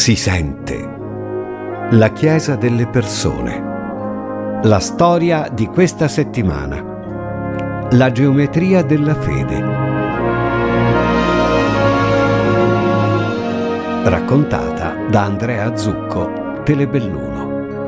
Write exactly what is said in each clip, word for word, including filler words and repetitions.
Si sente. La Chiesa delle persone. La storia di questa settimana. La geometria della fede. Raccontata da Andrea Zucco, Telebelluno.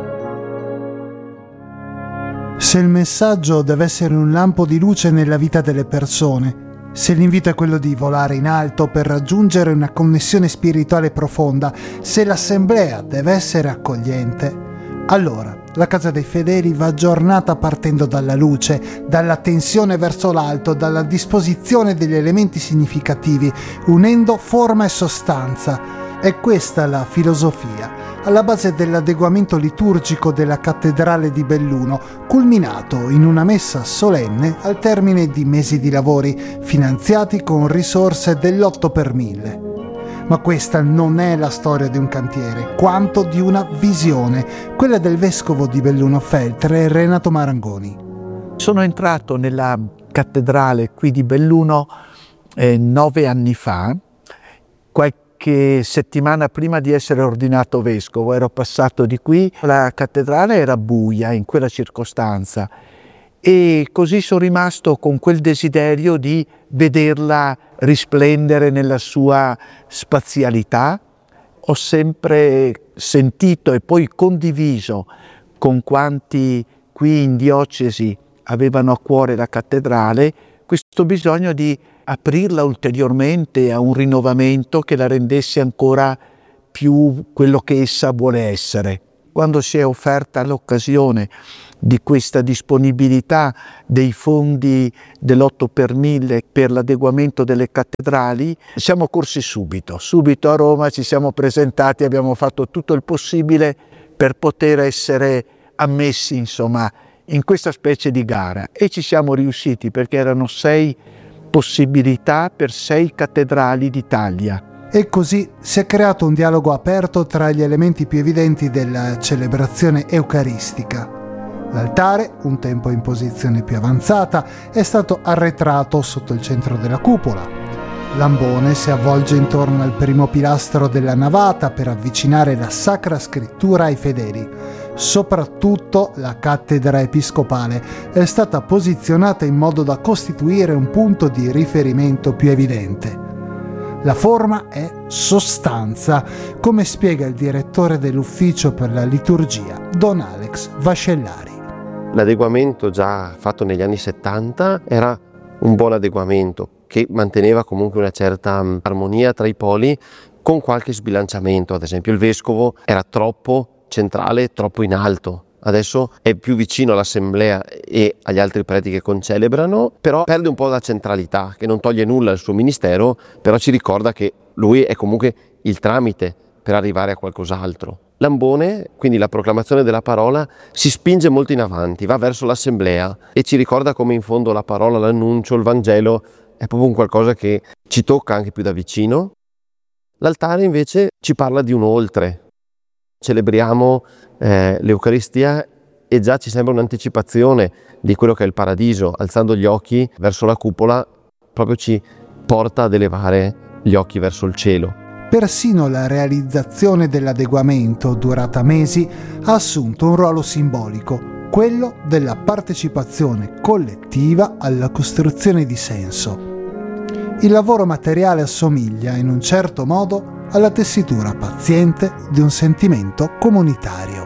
Se il messaggio deve essere un lampo di luce nella vita delle persone, se l'invito è quello di volare in alto per raggiungere una connessione spirituale profonda, se l'assemblea deve essere accogliente, allora la Casa dei Fedeli va aggiornata partendo dalla luce, dalla tensione verso l'alto, dalla disposizione degli elementi significativi, unendo forma e sostanza. È questa la filosofia alla base dell'adeguamento liturgico della cattedrale di Belluno, culminato in una messa solenne al termine di mesi di lavori finanziati con risorse dell'otto per mille. Ma questa non è la storia di un cantiere, quanto di una visione, quella del vescovo di Belluno Feltre, Renato Marangoni. Sono entrato nella cattedrale qui di Belluno eh, nove anni fa, qualche Che settimana prima di essere ordinato vescovo. Ero passato di qui, la cattedrale era buia in quella circostanza e così sono rimasto con quel desiderio di vederla risplendere nella sua spazialità. Ho sempre sentito e poi condiviso con quanti qui in diocesi avevano a cuore la cattedrale questo bisogno di aprirla ulteriormente a un rinnovamento che la rendesse ancora più quello che essa vuole essere. Quando si è offerta l'occasione di questa disponibilità dei fondi dell'otto per mille per l'adeguamento delle cattedrali, siamo corsi subito, subito a Roma, ci siamo presentati, abbiamo fatto tutto il possibile per poter essere ammessi, insomma, in questa specie di gara, e ci siamo riusciti perché erano sei possibilità per sei cattedrali d'Italia. E così si è creato un dialogo aperto tra gli elementi più evidenti della celebrazione eucaristica. L'altare, un tempo in posizione più avanzata, è stato arretrato sotto il centro della cupola. L'ambone si avvolge intorno al primo pilastro della navata per avvicinare la Sacra Scrittura ai fedeli. Soprattutto la cattedra episcopale è stata posizionata in modo da costituire un punto di riferimento più evidente. La forma è sostanza, come spiega il direttore dell'ufficio per la liturgia, Don Alex Vascellari. L'adeguamento già fatto negli anni settanta era un buon adeguamento che manteneva comunque una certa armonia tra i poli, con qualche sbilanciamento. Ad esempio il vescovo era troppo centrale, troppo in alto. Adesso è più vicino all'assemblea e agli altri preti che concelebrano, però perde un po' la centralità, che non toglie nulla al suo ministero, però ci ricorda che lui è comunque il tramite per arrivare a qualcos'altro. L'ambone, quindi la proclamazione della parola, si spinge molto in avanti, va verso l'assemblea e ci ricorda come in fondo la parola, l'annuncio, il Vangelo è proprio un qualcosa che ci tocca anche più da vicino. L'altare invece ci parla di un oltre. Celebriamo eh, l'Eucaristia e già ci sembra un'anticipazione di quello che è il paradiso. Alzando gli occhi verso la cupola proprio ci porta ad elevare gli occhi verso il cielo. Persino la realizzazione dell'adeguamento, durata mesi, ha assunto un ruolo simbolico, quello della partecipazione collettiva alla costruzione di senso. Il lavoro materiale assomiglia, in un certo modo, alla tessitura paziente di un sentimento comunitario.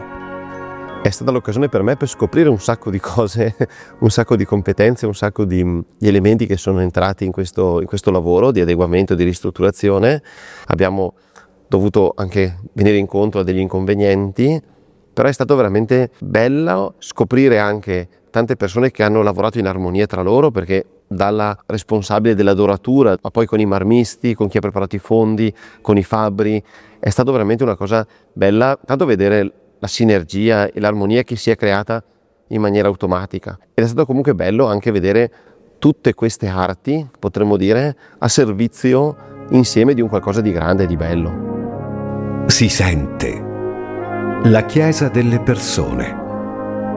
È stata l'occasione per me per scoprire un sacco di cose, un sacco di competenze, un sacco di, di elementi che sono entrati in questo, in questo lavoro di adeguamento, di ristrutturazione. Abbiamo dovuto anche venire incontro a degli inconvenienti, però è stato veramente bello scoprire anche tante persone che hanno lavorato in armonia tra loro, perché dalla responsabile della doratura, ma poi con i marmisti, con chi ha preparato i fondi, con i fabbri, è stato veramente una cosa bella, tanto vedere la sinergia e l'armonia che si è creata in maniera automatica. Ed è stato comunque bello anche vedere tutte queste arti, potremmo dire, a servizio insieme di un qualcosa di grande e di bello. Si sente. La Chiesa delle persone.